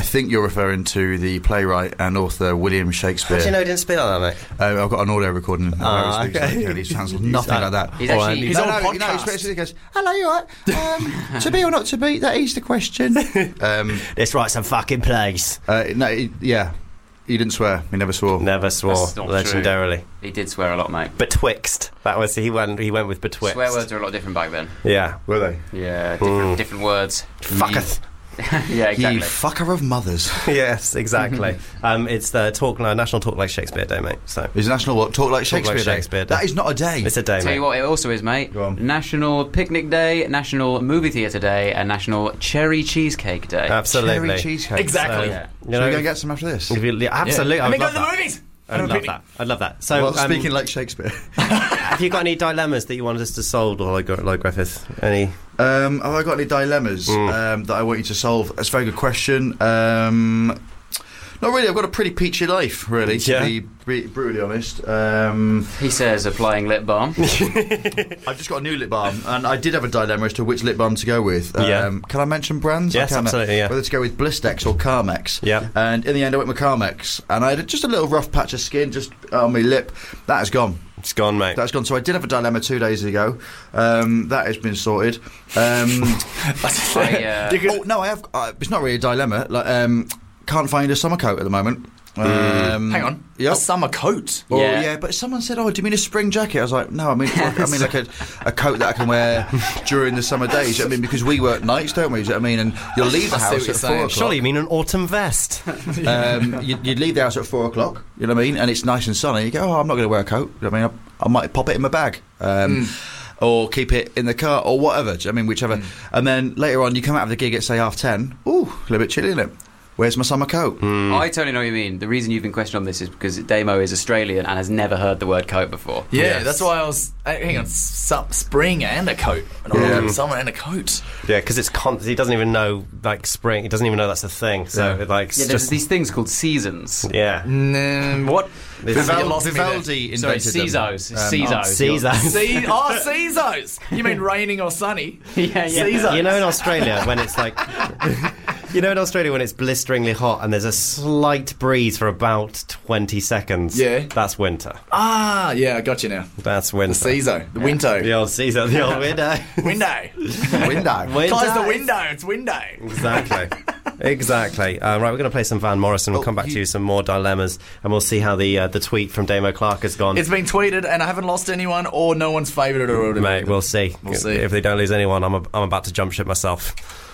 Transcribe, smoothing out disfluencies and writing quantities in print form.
think you're referring to the playwright and author William Shakespeare. How do you know he didn't speak like that, mate? I've got an audio recording. Okay. He sounds nothing like that. He's actually... He's on a podcast. He goes, hello, you all right? To be or not to be, that is the question. Let's write some fucking plays. He didn't swear. He never swore. Never swore, That's not legendarily. true. He did swear a lot, mate. Betwixt. That was he went with betwixt. Swear words are a lot different back then. Yeah. Were they? Yeah, different words. Fucketh. Yeah, exactly. You fucker of mothers. Yes, exactly. It's the National Talk Like Shakespeare Day, mate. So Is National what? Talk Like Shakespeare, Like Shakespeare Day. That is not a day. it's a day, Tell mate. you what, it also is, mate. Go on. National Picnic Day, National Movie Theatre Day, and National Cherry Cheesecake Day. Absolutely. Cherry cheesecake. Exactly. Yeah. You Should know, we go and get some after this? absolutely. And I then go would to the love that. movies. I'd love that. I'd love that. So, Well, speaking like Shakespeare. have you got any dilemmas that you wanted us to solve, or like Griffith? Any? Have I got any dilemmas that I want you to solve? That's a very good question. Not really. I've got a pretty peachy life, really, to be brutally honest. He says applying lip balm. I've just got a new lip balm, and I did have a dilemma as to which lip balm to go with. Can I mention brands? Yes, absolutely, yeah. Whether to go with Blistex or Carmex. Yeah. And in the end, I went with Carmex, and I had just a little rough patch of skin just on my lip. That has gone. It's gone, mate. That's gone. So I did have a dilemma 2 days ago. That has been sorted. Oh no, I have. It's not really a dilemma. Like, can't find a summer coat at the moment. Hang on. Yep. A summer coat. Well, Yeah. yeah, but someone said, "Oh, do you mean a spring jacket?" I was like, "No, I mean like a coat that I can wear during the summer days." I mean, because we work nights, don't we? I mean, and you'll leave the I see house what at you're 4 saying. o'clock. Surely you mean an autumn vest? You'd leave the house at 4 o'clock. You know what I mean? And it's nice and sunny. You go, "Oh, I'm not going to wear a coat." I mean, I might pop it in my bag. Or keep it in the car, or whatever. I mean, whichever. And then later on, you come out of the gig at say 10:30. Ooh, a little bit chilly, isn't it? Where's my summer coat? I totally know what you mean. The reason you've been questioned on this is because Damo is Australian and has never heard the word coat before. Yeah, Yes. that's why I was. Hang on, spring and a coat. And summer and a coat. Yeah, because it's he doesn't even know like spring. He doesn't even know that's a thing. So like, it's Yeah, there's just these things called seasons. yeah. What? Vivaldi Sorry, invented them. Caesars. Caesar. Caesars. You mean raining or sunny? Yeah. Caesars. You know, in Australia when it's like, you know, in Australia when it's blisteringly hot and there's a slight breeze for about 20 seconds. Yeah. That's winter. Ah, yeah, I got you now. That's winter. Caesar. The window. The old Caesar. The old window. Window. Window. Close the window. It's window. Exactly. Right, we're going to play some Van Morrison. We'll come back to you with some more dilemmas, and we'll see how the tweet from Damo Clark has gone. It's been tweeted, and I haven't lost anyone, or no one's favoured it. Mate, we'll see. We'll see. If they don't lose anyone, I'm about to jump ship myself.